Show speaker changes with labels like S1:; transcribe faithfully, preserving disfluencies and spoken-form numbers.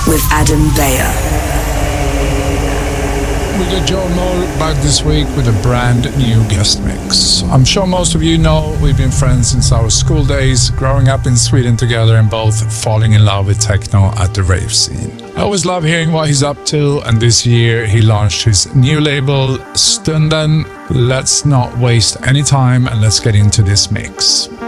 S1: with Adam Beyer.
S2: We got Joe Moore back this week with a brand new guest mix. I'm sure most of you know we've been friends since our school days, growing up in Sweden together and both falling in love with techno at the rave scene. I always love hearing what he's up to, and this year he launched his new label, Stunden. Let's not waste any time and let's get into this mix.